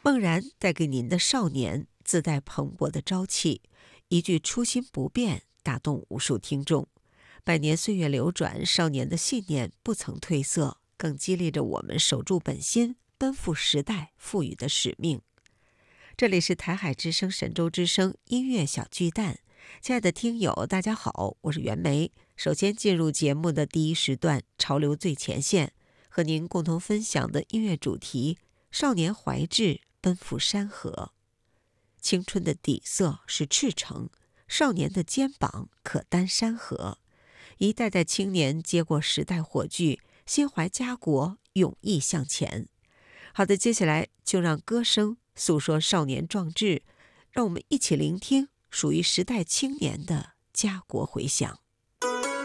孟然带给您的少年自带蓬勃的朝气，一句初心不变打动无数听众。百年岁月流转，少年的信念不曾褪色，更激励着我们守住本心，奔赴时代赋予的使命。这里是台海之声神州之声音乐小巨蛋，亲爱的听友大家好，我是袁枚。首先进入节目的第一时段潮流最前线，和您共同分享的音乐主题：少年怀志奔赴山河。青春的底色是赤诚，少年的肩膀可担山河。一代代青年接过时代火炬，心怀家国，勇毅向前。好的，接下来就让歌声诉说少年壮志，让我们一起聆听属于时代青年的家国回响。